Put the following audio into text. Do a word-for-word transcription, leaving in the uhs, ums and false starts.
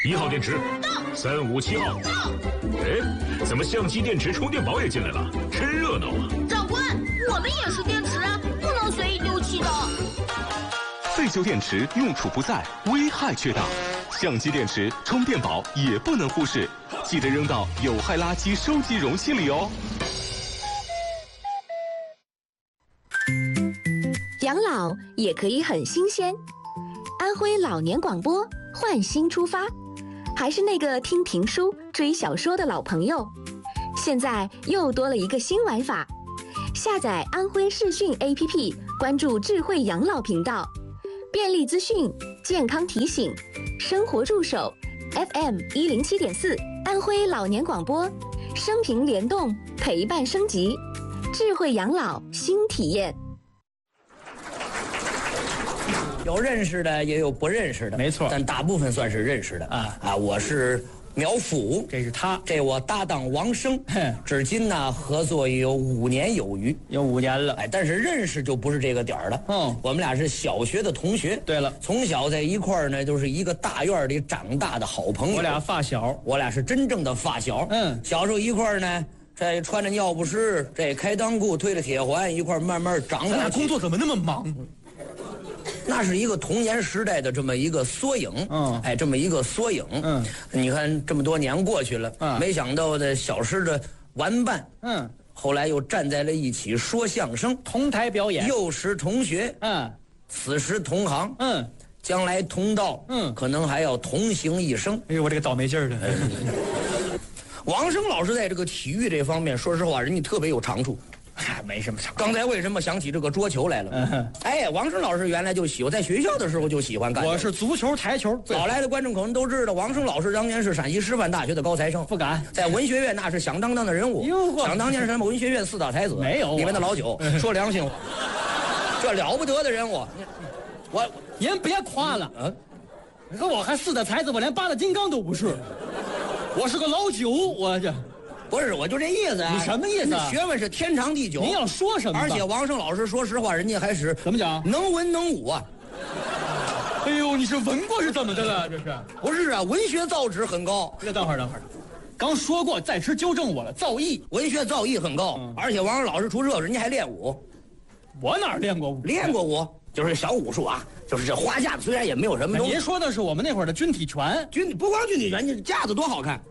一号电池到，三五七号到。哎，怎么相机、电池、充电宝也进来了？真热闹啊！ 长官，我们也是电池啊，不能随意丢弃的。 废旧电池用处不在，危害却大。相机、电池、充电宝也不能忽视，记得扔到有害垃圾收集容器里哦。 养老也可以很新鲜。安徽老年广播换新出发，还是那个听评书、追小说的老朋友，现在又多了一个新玩法。下载安徽视讯 A P P， 关注智慧养老频道，便利资讯、健康提醒、生活助手 F M 一零七点四，安徽老年广播，生平联动，陪伴升级，智慧养老新体验。 有认识的，也有不认识的， 没错， 但大部分算是认识的啊啊！我是苗阜， 这是他， 这我搭档王生，至今呢合作也有五年有余， 有五年了。 哎，但是认识就不是这个点儿了。嗯，我们俩是小学的同学。 对了， 从小在一块儿呢，就是一个大院里长大的好朋友。 我俩发小， 我俩是真正的发小。 嗯， 小时候一块儿呢。这穿着尿不湿，这开裆裤，推着铁环，一块慢慢长大。 咱俩工作怎么那么忙？ 那是一个童年时代的这么一个缩影，嗯，哎，这么一个缩影，嗯，你看这么多年过去了，嗯，没想到的小时的玩伴，嗯，后来又站在了一起说相声， 同台表演， 幼时同学，嗯，此时同行，嗯，将来同道，嗯，可能还要同行一生。 哎呦，我这个倒霉劲儿的。 王生老师在这个体育这方面，说实话，人家特别有长处。 嗨，没什么长处。 刚才为什么想起这个桌球来了？嗯、哎，王生老师原来就喜欢，在学校的时候就喜欢干。 我是足球、台球。 老来的观众可能都知道，王生老师当年是陕西师范大学的高材生， 不敢在文学院那是响当当的人物。想当年是什么文学院四大才子？ 没有、啊， 里面的老九。说良心话，这了不得的人物。我您别夸了，嗯，你说我还四大才子，我连八大金刚都不是。我是个老九，我这不是，我就这意思啊。 你什么意思啊？ 学问是天长地久。 您要说什么？ 而且王生老师，说实话，人家还是怎么讲？ 能文能武啊。 哎呦，你是文过是怎么的了？这是不是啊？文学造诣很高。 那等会儿，等会儿，刚说过，再次纠正我了，造诣， 文学造诣很高。嗯、而且王生老师除这，人家还练武。 我哪儿练过武？ 练过武。就是小武术啊，就是这花架子，虽然也没有什么东西。 您说的是我们那会儿的军体拳， 军不光军体拳，你架子多好看。